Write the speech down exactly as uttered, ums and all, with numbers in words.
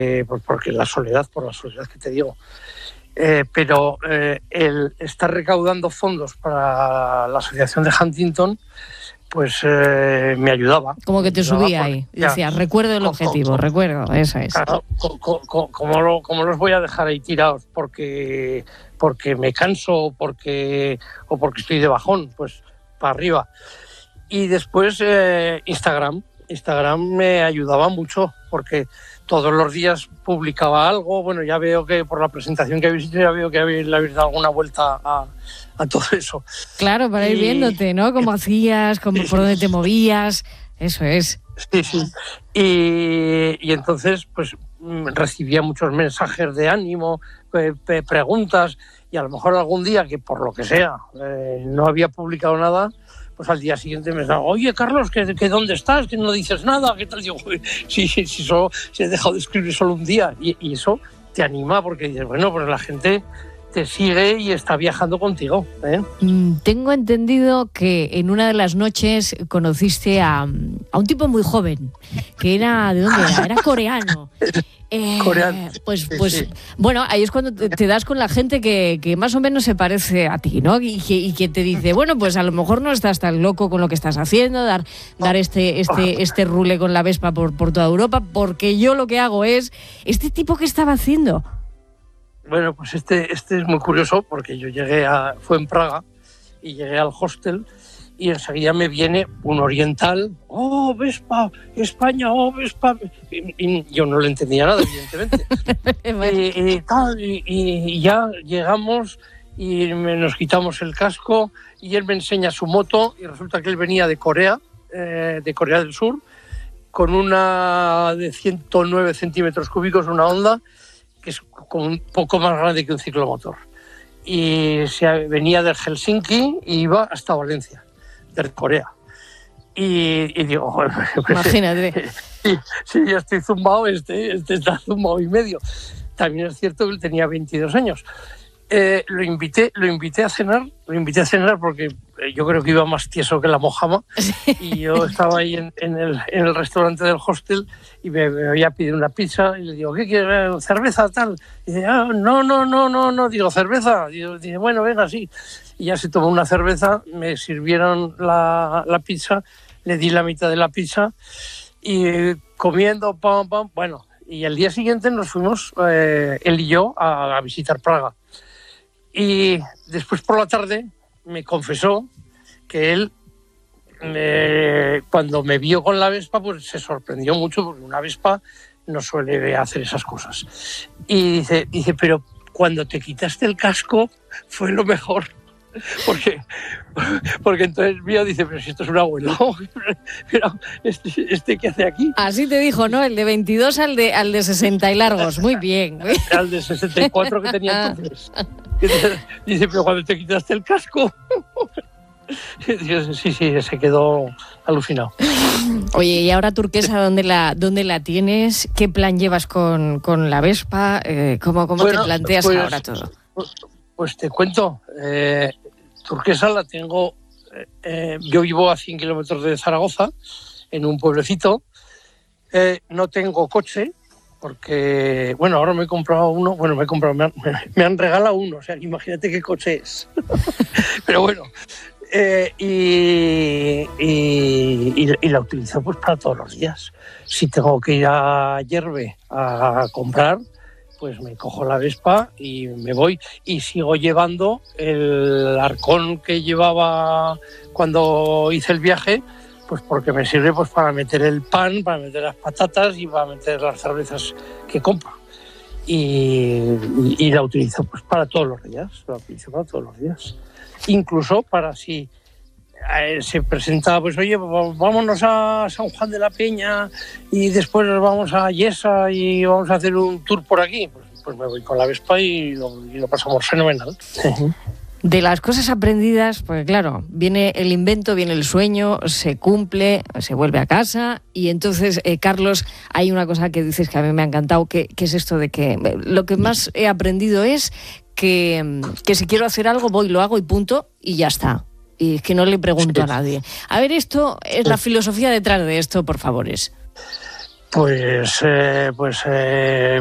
eh, pues porque la soledad, por la soledad que te digo. Eh, pero eh, el estar recaudando fondos para la asociación de Huntington, pues eh, me ayudaba. Como que te ayudaba subía porque, ahí. ya, Decías, recuerdo el co- objetivo, co- recuerdo, eso es. Claro, co- co- co- ¿cómo, lo- cómo los voy a dejar ahí tirados? Porque, porque me canso o porque, o porque estoy de bajón, pues para arriba. Y después eh, Instagram. Instagram me ayudaba mucho porque todos los días publicaba algo. Bueno, ya veo que por la presentación que habéis hecho, ya veo que habéis, le habéis dado alguna vuelta a, a todo eso. Claro, para ir Y- viéndote, ¿no? Cómo hacías, cómo, por dónde te movías, eso es. Sí, sí. Y, y entonces, pues mm, recibía muchos mensajes de ánimo, pe- pe- preguntas, y a lo mejor algún día que por lo que sea eh, no había publicado nada, pues al día siguiente me decía, oye Carlos, ¿que, que dónde estás? Que no dices nada, ¿qué tal? Digo, sí, sí, sí, solo, si he dejado de escribir solo un día, y, y eso te anima porque dices, bueno, pues la gente te sigue y está viajando contigo, ¿eh? Mm, Tengo entendido que en una de las noches conociste a, a un tipo muy joven, que era, ¿de dónde era? Era coreano. Eh, Coreano. Pues, Sí, pues sí. bueno, ahí es cuando te, te das con la gente que, que más o menos se parece a ti, ¿no? Y que, y que te dice, bueno, pues a lo mejor no estás tan loco con lo que estás haciendo, dar, dar este, este, este rule con la Vespa por, por toda Europa, porque yo lo que hago es, este tipo que estaba haciendo. Bueno, pues este, este es muy curioso porque yo llegué a, fue en Praga y llegué al hostel y enseguida me viene un oriental, oh, Vespa, España, oh, Vespa. Y, y yo no le entendía nada, evidentemente. y, y, tal, y, y ya llegamos y me, nos quitamos el casco y él me enseña su moto y resulta que él venía de Corea, eh, de Corea del Sur, con una de ciento nueve centímetros cúbicos, una Honda, que es como un poco más grande que un ciclomotor. Y se venía de Helsinki y iba hasta Valencia, de Corea. Y, y digo, bueno, pues, Imagínate. sí, sí, ya estoy zumbado, este, este está zumbado y medio. También es cierto que él tenía veintidós años. Eh, lo invité, lo invité a cenar, lo invité a cenar porque yo creo que iba más tieso que la mojama. Y yo estaba ahí en, en, el, en el restaurante del hostel y me, me había pedido una pizza y le digo, ¿qué quieres? ¿Cerveza tal? Y dice, ah, no, no, no, no, no, digo, ¿cerveza? Y yo, dice, bueno, venga, sí. Y ya se tomó una cerveza, me sirvieron la, la pizza, le di la mitad de la pizza y comiendo, pam, pam, bueno. Y al día siguiente nos fuimos, eh, él y yo, a, a visitar Praga. Y después por la tarde me confesó que él, me, cuando me vio con la Vespa, pues se sorprendió mucho porque una Vespa no suele hacer esas cosas. Y dice, dice, pero cuando te quitaste el casco fue lo mejor. Porque, porque entonces mío dice, pero si esto es un abuelo, pero este, este ¿qué hace aquí? Así te dijo, ¿no? El de veintidós al de, al de sesenta y largos. Muy bien. Al de sesenta y cuatro que tenía entonces. Dice, pero cuando te quitaste el casco. Dice, sí, sí, se quedó alucinado. Oye, ¿y ahora Turquesa dónde la, dónde la tienes? ¿Qué plan llevas con, con la Vespa? Eh, ¿Cómo, cómo bueno, te planteas pues, ahora todo? Pues, pues te cuento, eh, Turquesa la tengo, eh, eh, yo vivo a cien kilómetros de Zaragoza, en un pueblecito, eh, no tengo coche, porque, bueno, ahora me he comprado uno, bueno, me he comprado, me han, me han regalado uno, o sea, imagínate qué coche es. Pero bueno, eh, y, y, y, y la utilizo pues para todos los días. Si tengo que ir a Yerbe a comprar, pues me cojo la Vespa y me voy y sigo llevando el arcón que llevaba cuando hice el viaje, pues porque me sirve pues para meter el pan, para meter las patatas y para meter las cervezas que compro. Y, y, y la utilizo pues para todos los días, la utilizo para todos los días. Incluso para si eh, se presenta, pues oye, vámonos a San Juan de la Peña y después nos vamos a Yesa y vamos a hacer un tour por aquí, pues, pues me voy con la Vespa y lo, y lo pasamos fenomenal. De las cosas aprendidas, pues claro, viene el invento, viene el sueño, se cumple, se vuelve a casa y entonces, eh, Carlos, hay una cosa que dices que a mí me ha encantado, que, que es esto de que lo que más he aprendido es que, que si quiero hacer algo voy, lo hago y punto y ya está. Y que no le pregunto a nadie. A ver, esto es la filosofía detrás de esto, por favor. Es. Pues, eh, pues eh,